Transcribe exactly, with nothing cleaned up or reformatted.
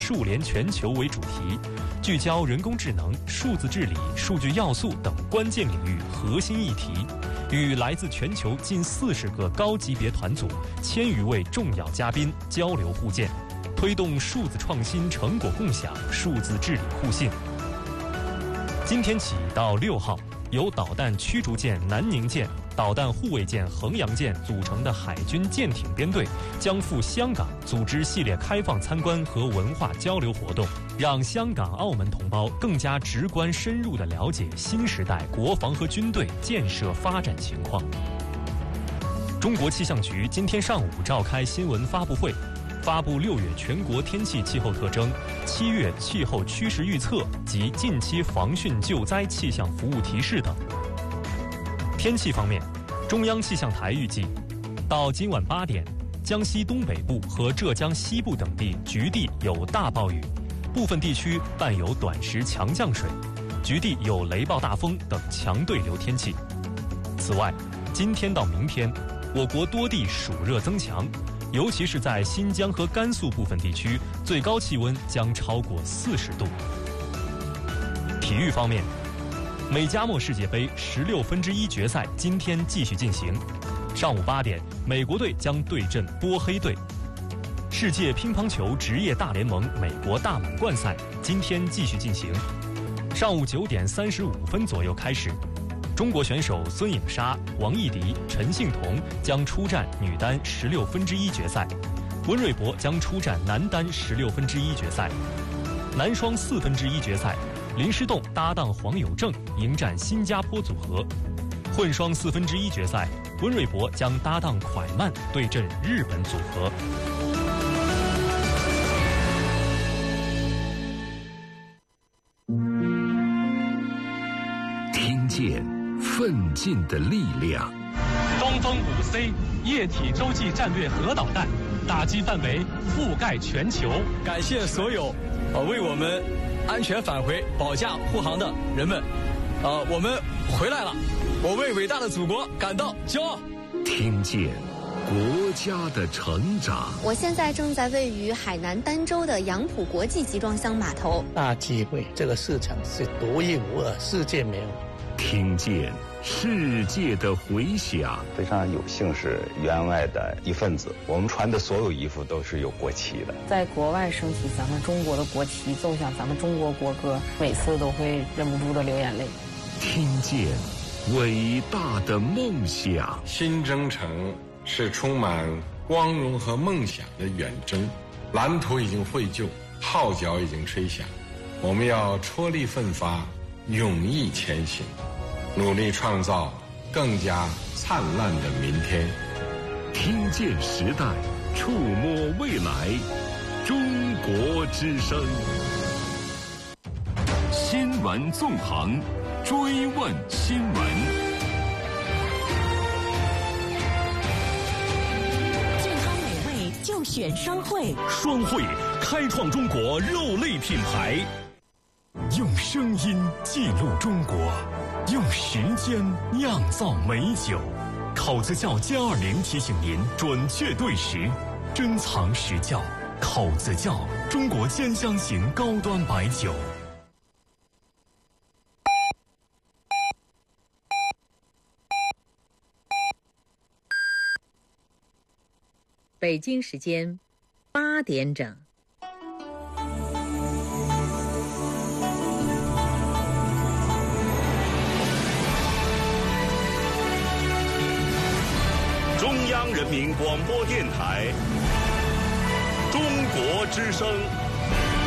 数联全球为主题，聚焦人工智能、数字治理、数据要素等关键领域核心议题，与来自全球近四十个高级别团组、千余位重要嘉宾交流互鉴，推动数字创新成果共享、数字治理互信。今天起到六号，由导弹驱逐舰南宁舰、导弹护卫舰衡阳舰组成的海军舰艇编队将赴香港组织系列开放参观和文化交流活动，让香港、澳门同胞更加直观深入地了解新时代国防和军队建设发展情况。中国气象局今天上午召开新闻发布会，发布六月全国天气气候特征、七月气候趋势预测及近期防汛救灾气象服务提示等。天气方面，中央气象台预计，到今晚八点，江西东北部和浙江西部等地局地有大暴雨，部分地区伴有短时强降水，局地有雷暴大风等强对流天气。此外，今天到明天，我国多地暑热增强，尤其是在新疆和甘肃部分地区，最高气温将超过四十度。体育方面，美加墨世界杯十六分之一决赛今天继续进行，上午八点，美国队将对阵波黑队。世界乒乓球职业大联盟美国大满贯赛今天继续进行，上午九点三十五分左右开始。中国选手孙颖莎、王艺迪、陈幸同将出战女单十六分之一决赛，温瑞博将出战男单十六分之一决赛。男双四分之一决赛，林诗栋搭档黄有正迎战新加坡组合。混双四分之一决赛，温瑞博将搭档蒯曼对阵日本组合。 听见奋进的力量。 东风五 C 液体洲际战略核导弹打击范围覆盖全球。 感谢所有呃为我们安全返回保驾护航的人们，呃，我们回来了，我为伟大的祖国感到骄傲。 听见国家的成长。 我现在正在位于海南儋州的杨浦国际集装箱码头。 大机会，这个市场是独一无二，世界没有。 听见世界的回响。 非常有幸是员外的一份子，我们穿的所有衣服都是有国旗的。 在国外升起咱们中国的国旗，奏响咱们中国国歌，每次都会忍不住的流眼泪。 听见伟大的梦想。 新征程是充满光荣和梦想的远征，蓝图已经绘就，号角已经吹响，我们要踔厉奋发，勇毅前行，努力创造更加灿烂的明天。 听见时代，触摸未来，中国之声。新闻纵横，追问新闻。 健康美味就选双汇， 双汇开创中国肉类品牌。用声音记录中国，用时间酿造美酒。口子窖歼二零提醒您准确对时，珍藏实窖。口子窖，中国兼香型高端白酒。 北京时间八点整。 中央人民广播电台，中国之声。